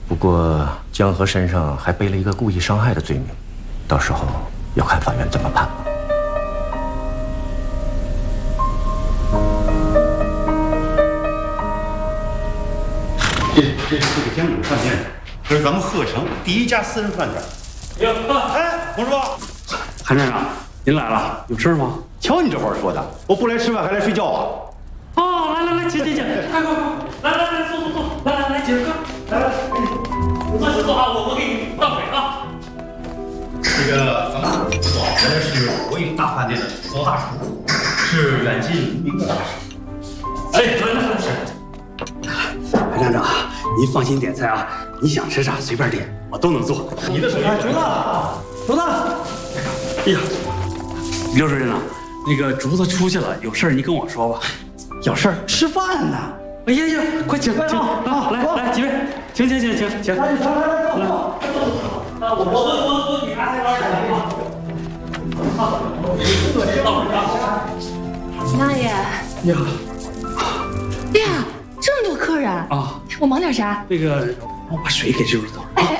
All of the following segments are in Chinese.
不过江河身上还背了一个故意伤害的罪名，到时候要看法院怎么判了。 这个天母饭店，这是咱们鹤城第一家私人饭店。哎，洪师傅， 韩站长，您来了，有事吗？ 瞧你这话说的，我不来吃饭还来睡觉啊？ 哦，来，请，快，来，坐，来，几个，来，坐啊，我给你倒水啊。 这个咱们原来是国营大饭店的主灶大厨，是远近闻名的大师。 哎，来。韩站长，您放心点菜啊，你想吃啥随便点，我都能做。 你的手艺， 竹子，哎呀，刘主任呐，那个竹子出去了，有事你跟我说吧。 有事儿吃饭呢。 哎呀，快请啊！来，几位，请。来，我给拿菜单来吧。 大爷， 你好。 哎呀，这么多客人啊！ 我忙点啥？ 这个，我把水给这位走。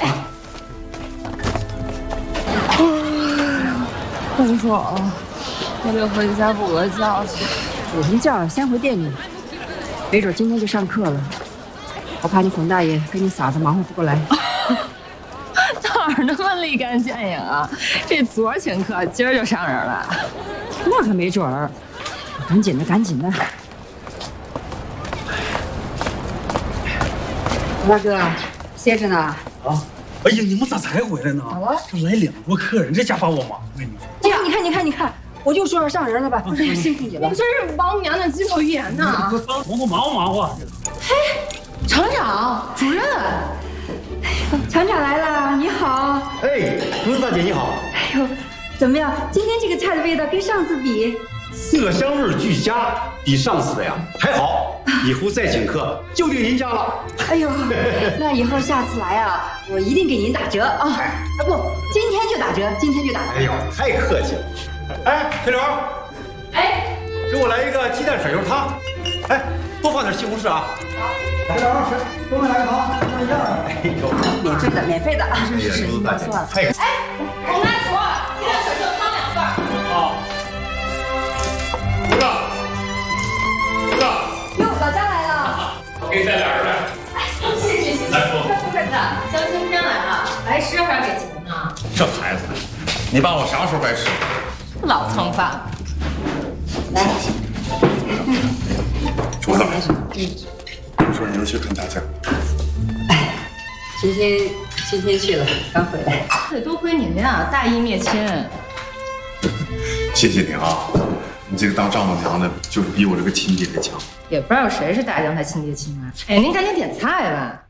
我跟你说啊，我得回家补个觉去。 补什么觉？先回店里，没准今天就上课了。我怕你孔大爷跟你嫂子忙活不过来。 哪儿那么立竿见影啊？这昨儿请客，今儿就上人了。 那可没准儿。赶紧的。大哥，歇着呢。 啊！哎呀，你们咋才回来呢？ 好了， 这来2桌客人，这家把我忙的。 你看，我就说要上人了吧？辛苦你了。 你这是帮娘娘激口语言呢。 帮忙活。 嘿，厂长、主任， 厂长来了，你好。 哎，竹子大姐你好。 哎呦，怎么样？今天这个菜的味道跟上次比， 色香味俱佳，比上次的呀还好。以后再请客就定您家了。 哎呦，那以后下次来啊，我一定给您打折啊！不，今天就打折。 哎呦，太客气了。哎，小刘， 哎， 给我来一个鸡蛋甩油汤。哎，多放点西红柿啊。小刘，多来个汤，多一样。哎呦， 免费的。 是，你算了。太。 哎，我来煮鸡蛋甩油汤2份。 啊。竹子。 哟，老张来了。 我给你带点来。 谢。 来说。 快点，江今天来了，白吃还是给钱呢？ 这孩子，你把我啥时候白吃？ 老蹭饭。 来， 竹子，听说你又去看大家。 今天去了，刚回来。 这多亏你们呀，大义灭亲。 谢谢你啊，你这个当丈母娘的，就是比我这个亲爹还强。 也不知道谁是大江他亲爹亲妈。哎，您赶紧点菜吧。